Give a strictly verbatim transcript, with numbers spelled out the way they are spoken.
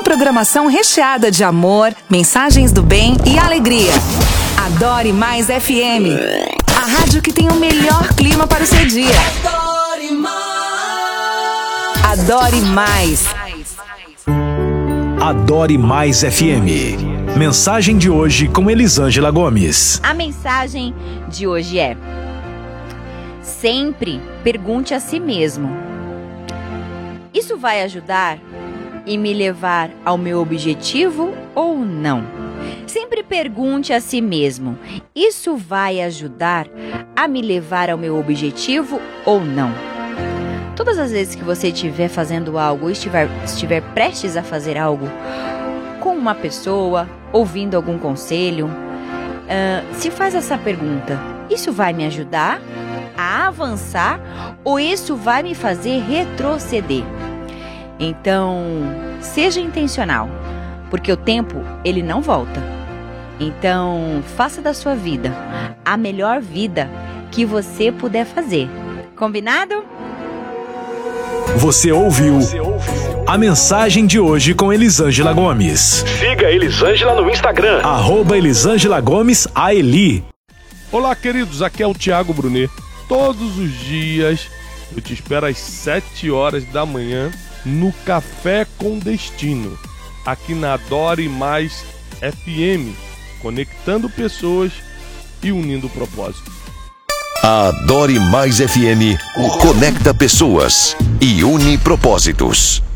programação recheada de amor, mensagens do bem e alegria. Adore Mais F M, a rádio que tem o melhor clima para o seu dia. Adore Mais. Adore Mais. Adore Mais F M. Mensagem de hoje com Elisângela Gomes. A mensagem de hoje é: sempre pergunte a si mesmo: isso vai ajudar e me levar ao meu objetivo ou não? Sempre pergunte a si mesmo: isso vai ajudar a me levar ao meu objetivo ou não? Todas as vezes que você estiver fazendo algo ou estiver, estiver prestes a fazer algo com uma pessoa, ouvindo algum conselho, uh, se faz essa pergunta: isso vai me ajudar a avançar ou isso vai me fazer retroceder? Então, seja intencional, porque o tempo, ele não volta. Então, faça da sua vida a melhor vida que você puder fazer. Combinado? Você ouviu a mensagem de hoje com Elisângela Gomes. Siga Elisângela no Instagram, arroba Elisângela Gomes A Eli. Olá, queridos, aqui é o Thiago Brunet. Todos os dias eu te espero às sete horas da manhã no Café com Destino, aqui na Adore Mais F M, conectando pessoas e unindo propósitos. A Adore Mais F M conecta pessoas e une propósitos.